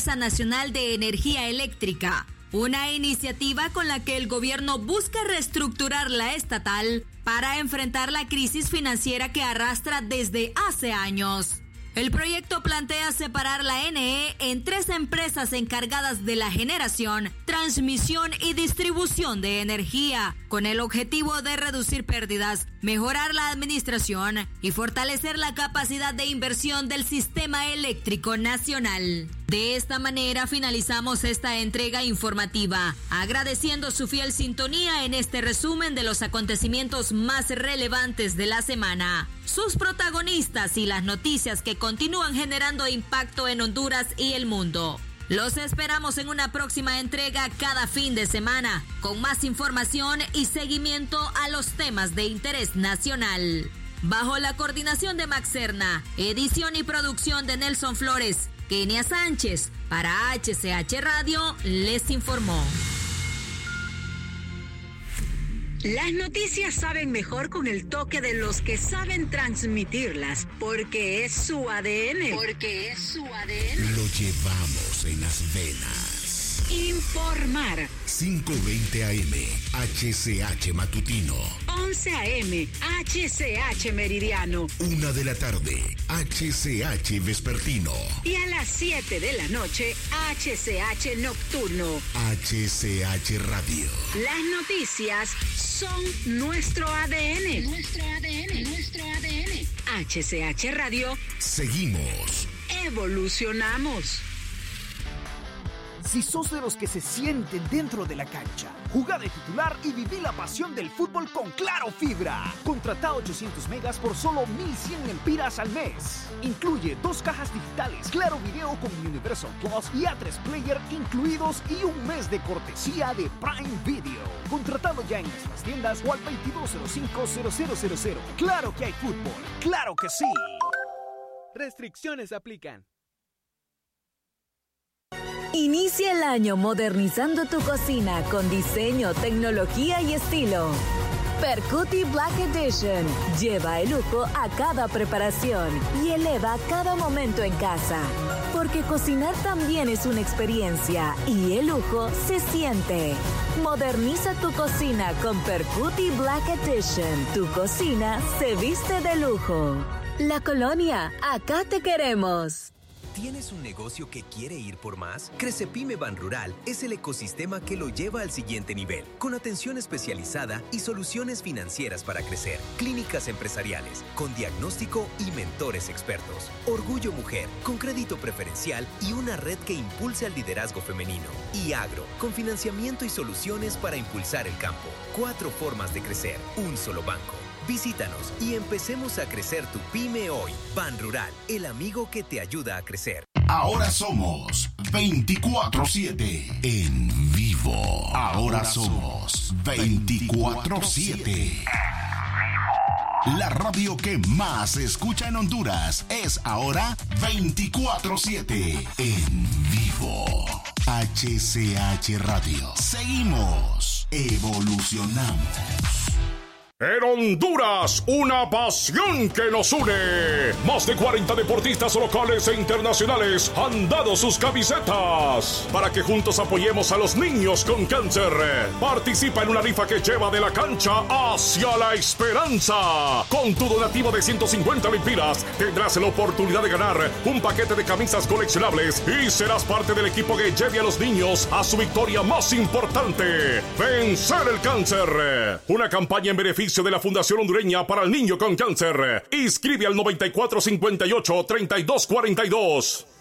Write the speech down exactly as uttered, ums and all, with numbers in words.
Empresa Nacional de Energía Eléctrica, una iniciativa con la que el gobierno busca reestructurar la estatal para enfrentar la crisis financiera que arrastra desde hace años. El proyecto plantea separar la N E en tres empresas encargadas de la generación, transmisión y distribución de energía, con el objetivo de reducir pérdidas, mejorar la administración y fortalecer la capacidad de inversión del sistema eléctrico nacional. De esta manera finalizamos esta entrega informativa, agradeciendo su fiel sintonía en este resumen de los acontecimientos más relevantes de la semana, sus protagonistas y las noticias que continúan generando impacto en Honduras y el mundo. Los esperamos en una próxima entrega cada fin de semana, con más información y seguimiento a los temas de interés nacional. Bajo la coordinación de Max Serna, edición y producción de Nelson Flores, Kenia Sánchez, para H C H Radio, les informó. Las noticias saben mejor con el toque de los que saben transmitirlas, porque es su A D N. Porque es su A D N. Lo llevamos en las venas. Informar. cinco veinte A M, H C H Matutino. once A M, H C H Meridiano. Una de la tarde, H C H Vespertino. Y a las siete de la noche, H C H Nocturno. H C H Radio. Las noticias son nuestro A D N. Nuestro A D N, nuestro A D N. H C H Radio. Seguimos. Evolucionamos. Si sos de los que se sienten dentro de la cancha, jugá de titular y viví la pasión del fútbol con Claro Fibra. Contratá ochocientos megas por solo mil cien lempiras al mes. Incluye dos cajas digitales, Claro Video con Universal Plus y A tres Player incluidos y un mes de cortesía de Prime Video. Contratado ya en nuestras tiendas o al veintidós cero cinco cero cero cero cero. Claro que hay fútbol, claro que sí. Restricciones aplican. Inicia el año modernizando tu cocina con diseño, tecnología y estilo. Percuti Black Edition lleva el lujo a cada preparación y eleva cada momento en casa. Porque cocinar también es una experiencia y el lujo se siente. Moderniza tu cocina con Percuti Black Edition. Tu cocina se viste de lujo. La Colonia, acá te queremos. ¿Tienes un negocio que quiere ir por más? Crecepyme Banrural es el ecosistema que lo lleva al siguiente nivel, con atención especializada y soluciones financieras para crecer, clínicas empresariales, con diagnóstico y mentores expertos, Orgullo Mujer, con crédito preferencial y una red que impulse al liderazgo femenino, y Agro, con financiamiento y soluciones para impulsar el campo. Cuatro formas de crecer, un solo banco. Visítanos y empecemos a crecer tu pyme hoy. Banrural, el amigo que te ayuda a crecer. Ahora somos veinticuatro siete en vivo. Ahora somos veinticuatro siete. La radio que más se escucha en Honduras es ahora veinticuatro siete en vivo. H C H Radio. Seguimos. Evolucionamos. En Honduras, una pasión que nos une. Más de cuarenta deportistas locales e internacionales han dado sus camisetas para que juntos apoyemos a los niños con cáncer. Participa en una rifa que lleva de la cancha hacia la esperanza. Con tu donativo de ciento cincuenta lempiras tendrás la oportunidad de ganar un paquete de camisas coleccionables y serás parte del equipo que lleve a los niños a su victoria más importante: vencer el cáncer. Una campaña en beneficio de la Fundación Hondureña para el Niño con Cáncer. Inscribe al noventa y cuatro cincuenta y ocho treinta y dos cuarenta y dos.